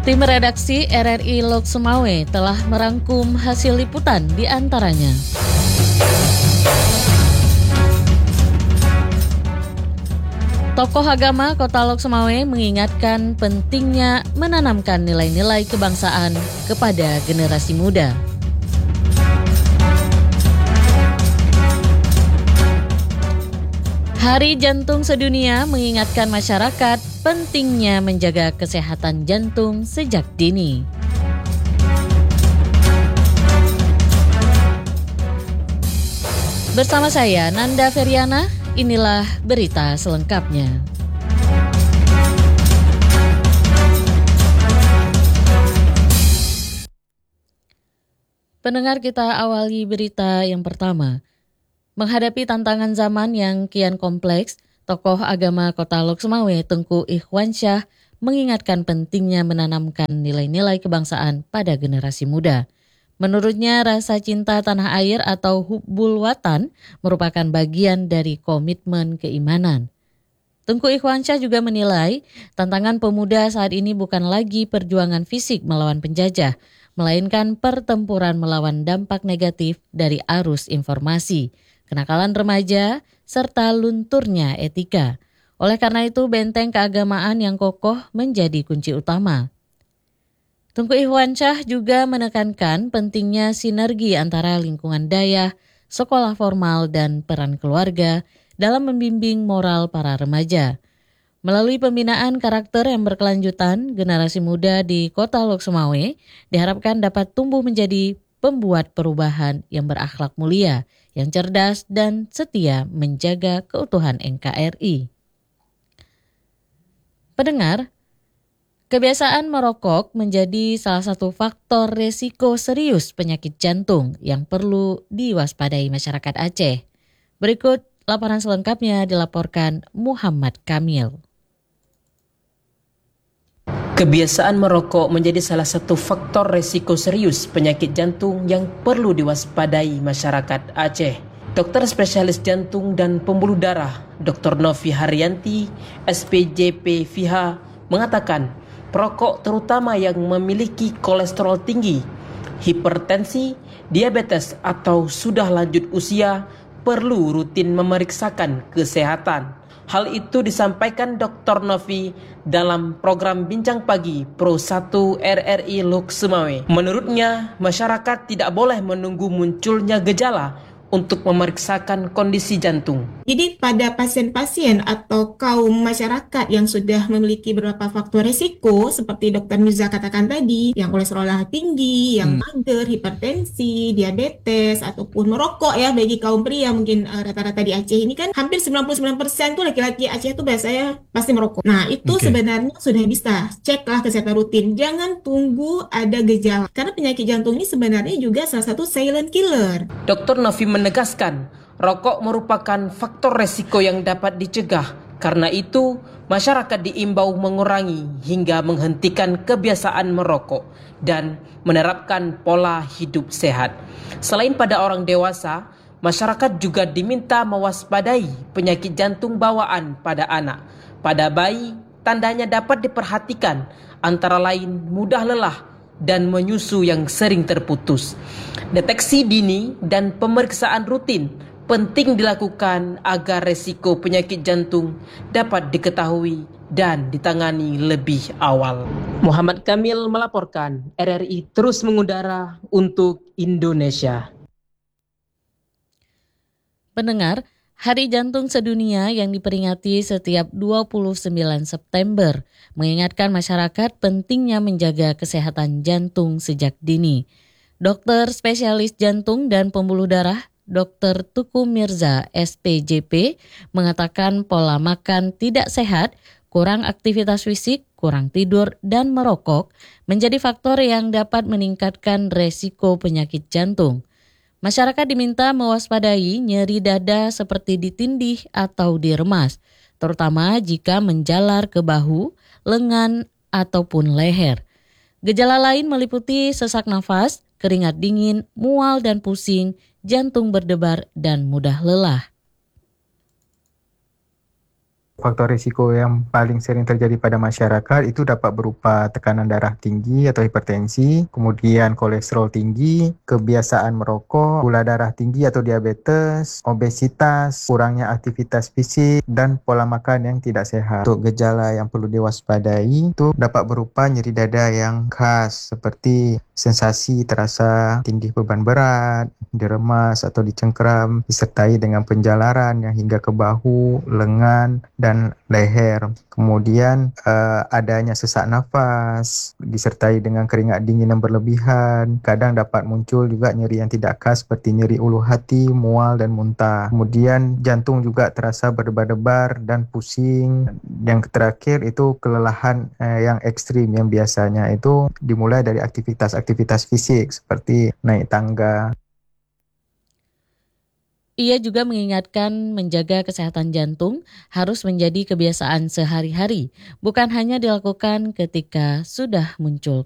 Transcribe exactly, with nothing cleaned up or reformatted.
Tim redaksi R R I Lok Sumawe telah merangkum hasil liputan di antaranya. Tokoh agama Kota Lok Sumawe mengingatkan pentingnya menanamkan nilai-nilai kebangsaan kepada generasi muda. Hari Jantung Sedunia mengingatkan masyarakat pentingnya menjaga kesehatan jantung sejak dini. Bersama saya Nanda Feryana, inilah berita selengkapnya. Pendengar, kita awali berita yang pertama. Menghadapi tantangan zaman yang kian kompleks, tokoh agama Kota Lok Sumawe Tengku Ikhwansyah mengingatkan pentingnya menanamkan nilai-nilai kebangsaan pada generasi muda. Menurutnya, rasa cinta tanah air atau hubbul watan merupakan bagian dari komitmen keimanan. Tengku Ikhwansyah juga menilai tantangan pemuda saat ini bukan lagi perjuangan fisik melawan penjajah, melainkan pertempuran melawan dampak negatif dari arus informasi, kenakalan remaja, serta lunturnya etika. Oleh karena itu, benteng keagamaan yang kokoh menjadi kunci utama. Tengku Ikhwansyah juga menekankan pentingnya sinergi antara lingkungan daya, sekolah formal, dan peran keluarga dalam membimbing moral para remaja. Melalui pembinaan karakter yang berkelanjutan, generasi muda di Kota Lok Sumawe diharapkan dapat tumbuh menjadi pembuat perubahan yang berakhlak mulia, yang cerdas dan setia menjaga keutuhan N K R I. Pendengar, kebiasaan merokok menjadi salah satu faktor resiko serius penyakit jantung yang perlu diwaspadai masyarakat Aceh. Berikut laporan selengkapnya dilaporkan Muhammad Kamil. Kebiasaan merokok menjadi salah satu faktor resiko serius penyakit jantung yang perlu diwaspadai masyarakat Aceh. Dokter spesialis jantung dan pembuluh darah Doktor Novi Haryanti, S P J P V H, mengatakan perokok terutama yang memiliki kolesterol tinggi, hipertensi, diabetes atau sudah lanjut usia perlu rutin memeriksakan kesehatan. Hal itu disampaikan Doktor Novi dalam program Bincang Pagi Pro satu R R I Lok Sumawe. Menurutnya, masyarakat tidak boleh menunggu munculnya gejala untuk memeriksakan kondisi jantung. Jadi pada pasien-pasien atau kaum masyarakat yang sudah memiliki beberapa faktor risiko seperti Dokter Mirza katakan tadi, yang kolesterolnya tinggi, yang hmm. mager, hipertensi, diabetes ataupun merokok ya, bagi kaum pria mungkin uh, rata-rata di Aceh ini kan hampir sembilan puluh sembilan persen tuh laki-laki Aceh tuh biasanya pasti merokok. Nah, itu okay. Sebenarnya sudah bisa ceklah kesehatan rutin. Jangan tunggu ada gejala. Karena penyakit jantung ini sebenarnya juga salah satu silent killer. Doktor Novi menegaskan, rokok merupakan faktor resiko yang dapat dicegah. Karena itu, masyarakat diimbau mengurangi hingga menghentikan kebiasaan merokok dan menerapkan pola hidup sehat. Selain pada orang dewasa, masyarakat juga diminta mewaspadai penyakit jantung bawaan pada anak. Pada bayi, tandanya dapat diperhatikan, antara lain mudah lelah dan menyusu yang sering terputus. Deteksi dini dan pemeriksaan rutin penting dilakukan agar resiko penyakit jantung dapat diketahui dan ditangani lebih awal. Muhammad Kamil melaporkan, R R I terus mengudara untuk Indonesia. Pendengar, Hari Jantung Sedunia yang diperingati setiap dua puluh sembilan September mengingatkan masyarakat pentingnya menjaga kesehatan jantung sejak dini. Dokter spesialis jantung dan pembuluh darah Dokter Tuku Mirza S P J P mengatakan pola makan tidak sehat, kurang aktivitas fisik, kurang tidur, dan merokok menjadi faktor yang dapat meningkatkan resiko penyakit jantung. Masyarakat diminta mewaspadai nyeri dada seperti ditindih atau diremas, terutama jika menjalar ke bahu, lengan, ataupun leher. Gejala lain meliputi sesak nafas, keringat dingin, mual dan pusing, jantung berdebar, dan mudah lelah. Faktor risiko yang paling sering terjadi pada masyarakat itu dapat berupa tekanan darah tinggi atau hipertensi, kemudian kolesterol tinggi, kebiasaan merokok, gula darah tinggi atau diabetes, obesitas, kurangnya aktivitas fisik, dan pola makan yang tidak sehat. Untuk gejala yang perlu diwaspadai itu dapat berupa nyeri dada yang khas seperti sensasi terasa tindih beban berat, diremas atau dicengkeram, disertai dengan penjalaran yang hingga ke bahu, lengan, dan leher. Kemudian uh, adanya sesak nafas, disertai dengan keringat dingin yang berlebihan. Kadang dapat muncul juga nyeri yang tidak khas seperti nyeri ulu hati, mual, dan muntah. Kemudian jantung juga terasa berdebar-debar dan pusing. Yang terakhir itu kelelahan uh, yang ekstrim yang biasanya itu dimulai dari aktivitas-aktivitas fisik seperti naik tangga. Ia juga mengingatkan menjaga kesehatan jantung harus menjadi kebiasaan sehari-hari, bukan hanya dilakukan ketika sudah muncul